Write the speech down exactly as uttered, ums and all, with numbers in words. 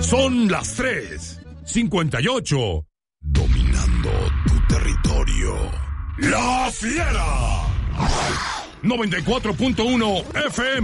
Son las tres cincuenta y ocho. Dominando tu territorio. La Fiera. noventa y cuatro punto uno F M.